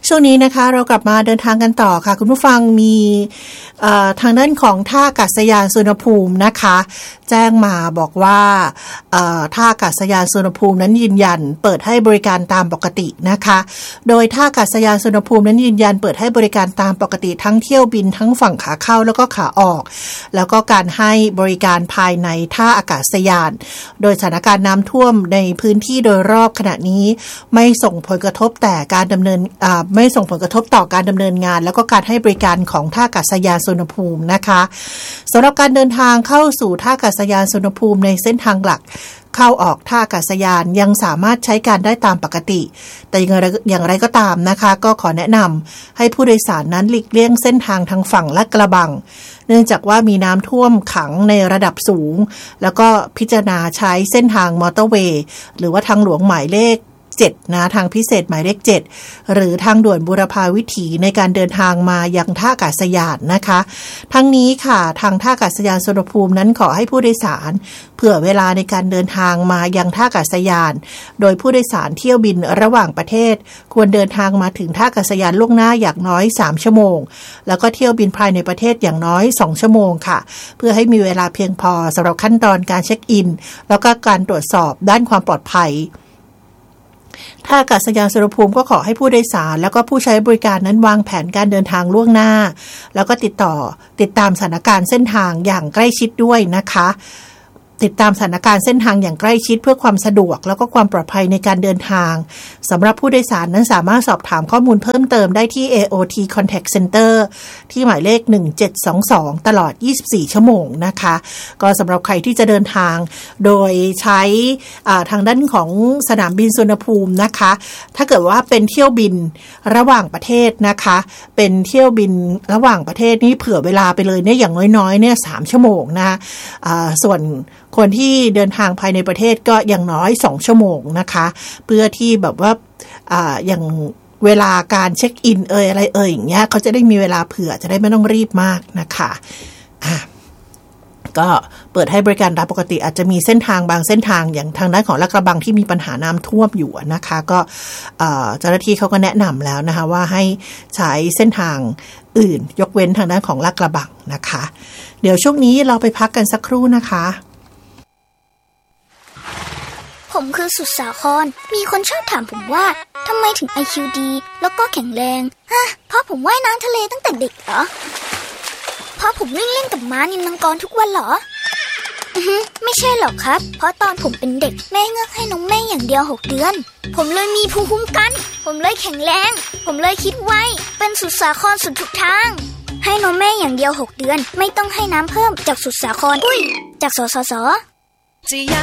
ช่วงนี้นะคะเรากลับมาเดินทางกันต่อค่ะคุณผู้ฟังมีทางด้านของท่าอากาศยานสุวรรณภูมินะคะแจ้งมาบอกว่าท่าอากาศยานสุวรรณภูมินั้นยืนยันเปิดให้บริการตามปกตินะคะโดยท่าอากาศยานสุวรรณภูมินั้นยืนยันเปิดให้บริการตามปกติทั้งเที่ยวบินทั้งฝั่งขาเข้าแล้วก็ขาออกแล้วก็การให้บริการภายในท่าอากาศยานโดยสถานการณ์น้ำท่วมในพื้นที่โดยรอบขณะนี้ไม่ส่งผลกระทบแต่การดำเนินไม่ส่งผลกระทบต่อการดำเนินงานแล้วก็การให้บริการของท่าอากาศยานสุวรรณภูมินะคะสำหรับการเดินทางเข้าสู่ท่าอากาศยานสุวรรณภูมิในเส้นทางหลักเข้าออกท่าอากาศยานยังสามารถใช้การได้ตามปกติแต่อย่างไรก็ตามนะคะก็ขอแนะนำให้ผู้โดยสารนั้นหลีกเลี่ยงเส้นทางทางฝั่งลาดกระบังเนื่องจากว่ามีน้ำท่วมขังในระดับสูงแล้วก็พิจารณาใช้เส้นทางมอเตอร์เวย์หรือว่าทางหลวงหมายเลข7นะทางพิเศษหมายเลข7หรือทางด่วนบูรพาวิถีในการเดินทางมายังท่าอากาศยานนะคะทั้งนี้ค่ะทางท่าอากาศยานสุวรรณภูมินั้นขอให้ผู้โดยสารเผื่อเวลาในการเดินทางมายังท่าอากาศยานโดยผู้โดยสารเที่ยวบินระหว่างประเทศควรเดินทางมาถึงท่าอากาศยานล่วงหน้าอย่างน้อย3ชั่วโมงแล้วก็เที่ยวบินภายในประเทศอย่างน้อย2ชั่วโมงค่ะเพื่อให้มีเวลาเพียงพอสำหรับขั้นตอนการเช็คอินแล้วก็การตรวจสอบด้านความปลอดภัยท่าอากาศยานสุวรรณภูมิก็ขอให้ผู้โดยสารแล้วก็ผู้ใช้บริการนั้นวางแผนการเดินทางล่วงหน้าแล้วก็ติดตามสถานการณ์เส้นทางอย่างใกล้ชิดด้วยนะคะติดตามสถานการณ์เส้นทางอย่างใกล้ชิดเพื่อความสะดวกแล้วก็ความปลอดภัยในการเดินทางสำหรับผู้โดยสารนั้นสามารถสอบถามข้อมูลเพิ่มเติมได้ที่ AOT Contact Center ที่หมายเลข1722ตลอด24ชั่วโมงนะคะก็สำหรับใครที่จะเดินทางโดยใช้ทางด้านของสนามบินสุวรรณภูมินะคะถ้าเกิดว่าเป็นเที่ยวบินระหว่างประเทศนะคะเป็นเที่ยวบินระหว่างประเทศนี่เผื่อเวลาไปเลยเนี่ยอย่างน้อยๆเนี่ย3ชั่วโมงนะส่วนคนที่เดินทางภายในประเทศก็อย่างน้อย2ชั่วโมงนะคะเพื่อที่แบบว่าอย่างเวลาการเช็คอินอะไรอย่างเงี้ยเขาจะได้มีเวลาเผื่อจะได้ไม่ต้องรีบมากนะคะก็เปิดให้บริการตามปกติอาจจะมีเส้นทางบางเส้นทางอย่างทางด้านของลาดกระบังที่มีปัญหาน้ำท่วมอยู่นะคะก็เจ้าหน้าที่เขาก็แนะนำแล้วนะคะว่าให้ใช้เส้นทางอื่นยกเว้นทางด้านของลาดกระบังนะคะเดี๋ยวช่วงนี้เราไปพักกันสักครู่นะคะผมคือสุดสาครมีคนชอบถามผมว่าทำไมถึง IQ ดีแล้วก็แข็งแรงเพราะผมว่ายน้ำทะเลตั้งแต่เด็กเหรอเพราะผมวิ่งเล่นกับม้านิลมังกรทุกวันเหรอไม่ใช่หรอกครับเพราะตอนผมเป็นเด็กแม่เงือกให้นมแม่อย่างเดียว6เดือนผมเลยมีภูมิคุ้มกันผมเลยแข็งแรงผมเลยคิดไวเป็นสุดสาครสุดทุกทางให้นมแม่อย่างเดียว6เดือนไม่ต้องให้น้ำเพิ่มจากสุดสาครจากสสส